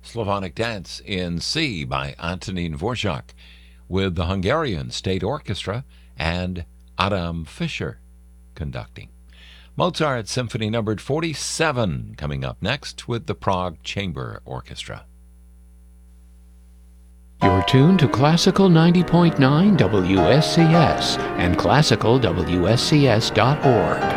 Slavonic Dance in C by Antonín Dvorak with the Hungarian State Orchestra and Adam Fischer conducting. Mozart Symphony Numbered 47 coming up next with the Prague Chamber Orchestra. You're tuned to Classical 90.9 WSCS and classicalwscs.org.